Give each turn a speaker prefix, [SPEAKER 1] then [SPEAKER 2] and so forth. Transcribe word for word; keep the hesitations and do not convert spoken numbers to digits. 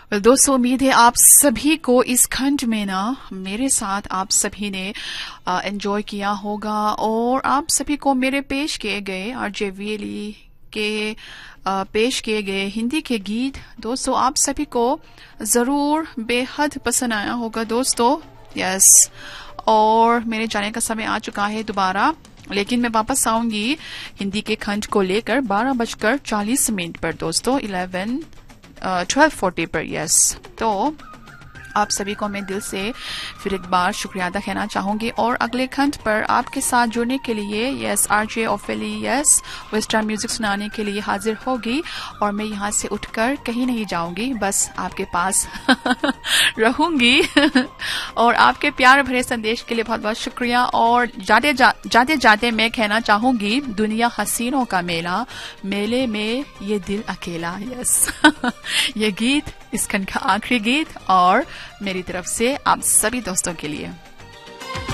[SPEAKER 1] well, दोस्तों उम्मीद है आप सभी को इस खंड में ना मेरे साथ आप सभी ने एंजॉय किया होगा और आप सभी को मेरे पेश किए गए आरजे वीएलई के आ, पेश किए गए हिंदी के गीत दोस्तों आप सभी को जरूर बेहद पसंद आया होगा दोस्तों। यस, और मेरे जाने का समय आ चुका है दोबारा, लेकिन मैं वापस आऊंगी हिंदी के खंड को लेकर बारह बजकर चालीस मिनट पर दोस्तों, इलेवन ट्वेल्व फोर्टी पर। यस, तो आप सभी को मैं दिल से फिर एक बार शुक्रिया अदा कहना चाहूंगी और अगले खंड पर आपके साथ जुड़ने के लिए yes RJ ऑफेली yes western music सुनाने के लिए हाजिर होगी और मैं यहाँ से उठकर कहीं नहीं जाऊंगी, बस आपके पास रहूंगी और आपके प्यार भरे संदेश के लिए बहुत बहुत शुक्रिया। और जाते जा, जाते जाते मैं कहना चाहूंगी दुनिया हसीनों का मेला, मेले में ये दिल अकेला। यस ये गीत इस खंड का आखिरी गीत और मेरी तरफ से आप सभी दोस्तों के लिए।